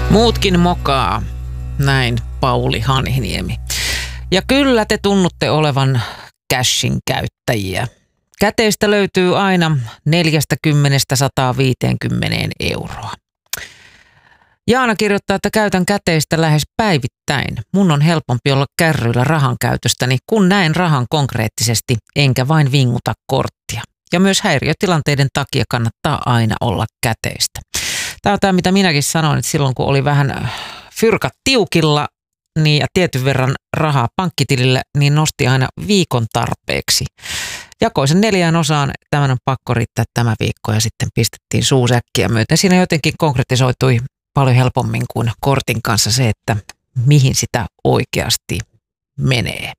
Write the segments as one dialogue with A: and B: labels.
A: Muutkin mokaa, näin Pauli Hanhiniemi. Ja kyllä te tunnutte olevan cashin käyttäjiä. Käteistä löytyy aina 40–150 euroa. Jaana kirjoittaa, että käytän käteistä lähes päivittäin. Mun on helpompi olla kärryillä rahan käytöstäni, kun näen rahan konkreettisesti, enkä vain vinguta korttia. Ja myös häiriötilanteiden takia kannattaa aina olla käteistä. Tämä on tämä, mitä minäkin sanoin, että silloin kun oli vähän fyrkat tiukilla niin ja tietyn verran rahaa pankkitilille, niin nosti aina viikon tarpeeksi. Jakoi sen 4 osaan, tämän on pakko riittää tämä viikko ja sitten pistettiin suusäkkiä myöten. Siinä jotenkin konkretisoitui paljon helpommin kuin kortin kanssa se, että mihin sitä oikeasti menee.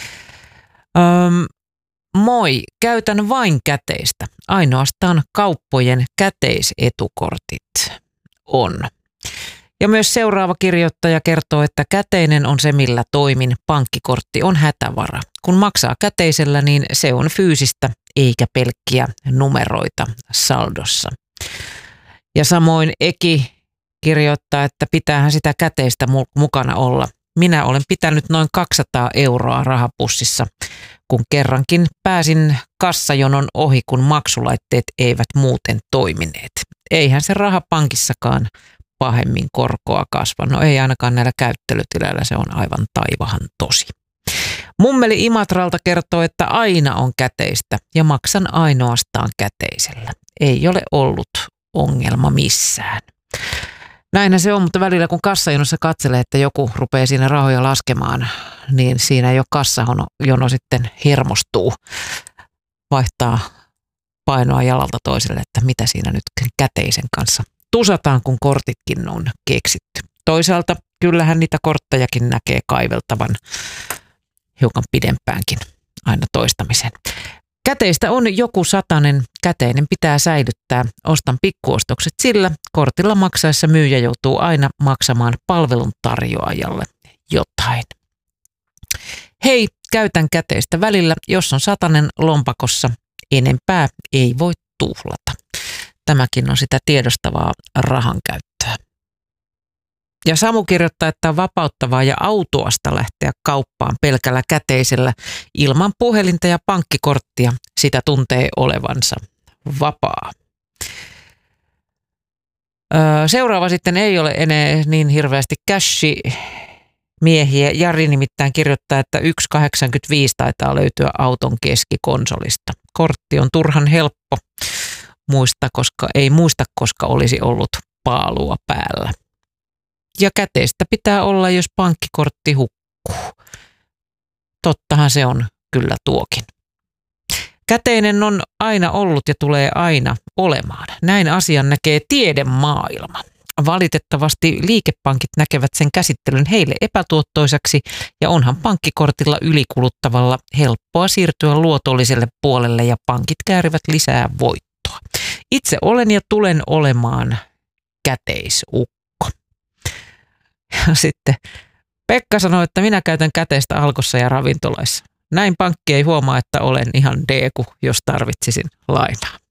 A: Moi, käytän vain käteistä. Ainoastaan kauppojen käteisetukortit on. Ja myös seuraava kirjoittaja kertoo, että käteinen on se, millä toimin. Pankkikortti on hätävara. Kun maksaa käteisellä, niin se on fyysistä eikä pelkkiä numeroita saldossa. Ja samoin Eki kirjoittaa, että pitäähän sitä käteistä mukana olla. Minä olen pitänyt noin 200 euroa rahapussissa, kun kerrankin pääsin kassajonon ohi, kun maksulaitteet eivät muuten toimineet. Eihän se raha pankissakaan pahemmin korkoa kasva. No ei ainakaan näillä käyttelytileillä, se on aivan taivahan tosi. Mummeli Imatralta kertoo, että aina on käteistä ja maksan ainoastaan käteisellä. Ei ole ollut ongelma missään. Näinhän se on, mutta välillä kun kassajonossa katselee, että joku rupeaa siinä rahoja laskemaan, niin siinä jo kassajono sitten hermostuu, vaihtaa painoa jalalta toiselle, että mitä siinä nyt käteisen kanssa tusataan, kun kortitkin on keksitty. Toisaalta kyllähän niitä korttejakin näkee kaiveltavan hiukan pidempäänkin aina toistamiseen. Käteistä on joku satanen, käteinen pitää säilyttää. Ostan pikkuostokset sillä, kortilla maksaessa myyjä joutuu aina maksamaan palvelun tarjoajalle jotain. Hei, käytän käteistä välillä, jos on satanen lompakossa, enempää ei voi tuhlata. Tämäkin on sitä tiedostavaa rahan käyttöä. Ja Samu kirjoittaa, että on vapauttavaa ja autuasta lähteä kauppaan pelkällä käteisellä ilman puhelinta ja pankkikorttia. Sitä tuntee olevansa vapaa. Seuraava sitten ei ole enää niin hirveästi cash-miehiä. Jari nimittäin kirjoittaa, että 1,85 taitaa löytyä auton keskikonsolista. Kortti on turhan helppo muista, koska olisi ollut paalua päällä. Ja käteistä pitää olla, jos pankkikortti hukkuu. Tottahan se on kyllä tuokin. Käteinen on aina ollut ja tulee aina olemaan. Näin asian näkee tiedemaailma. Valitettavasti liikepankit näkevät sen käsittelyn heille epätuottoisaksi ja onhan pankkikortilla ylikuluttavalla helppoa siirtyä luotolliselle puolelle ja pankit käärivät lisää voittoa. Itse olen ja tulen olemaan käteisukko. Ja sitten Pekka sanoi, että minä käytän käteistä Alkossa ja ravintoloissa. Näin pankki ei huomaa, että olen ihan deeku, jos tarvitsisin lainaa.